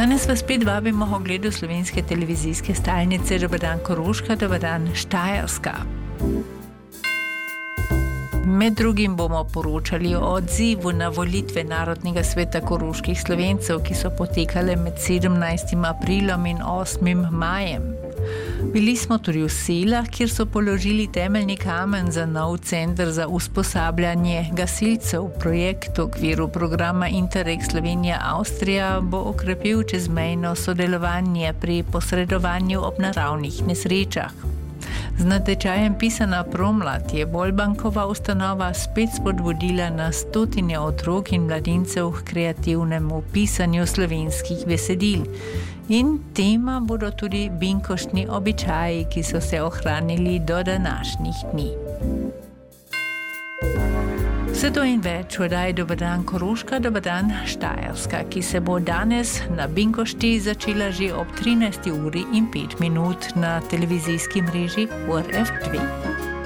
Danes vas spet vabimo k ogledu slovenske televizijske stalnice. Dober dan Koroška, dober dan Štajerska. Med drugim bomo poročali o odzivu na volitve Narodnega sveta koroških Slovencev, ki so potekale med 17. aprilom in 8. majem. Bili smo tudi v Selah, kjer so položili temeljni kamen za nov center za usposabljanje gasilcev. Projekt v okviru programa Interreg Slovenija-Avstrija bo okrepil čezmejno sodelovanje pri posredovanju ob naravnih nesrečah. Z natečajem Pisana promlad je Bolbankova ustanova spet spodbudila na stotine otrok in mladincev k kreativnemu pisanju slovenskih besedil. In tema bodo tudi binkoštni običaji, ki so se ohranili do današnjih dni. Vse to in več v oddaji Dober dan Koroška, dober dan Štajerska, ki se bo danes na binkošti začela že ob 13:05 na televizijski mreži ORF2.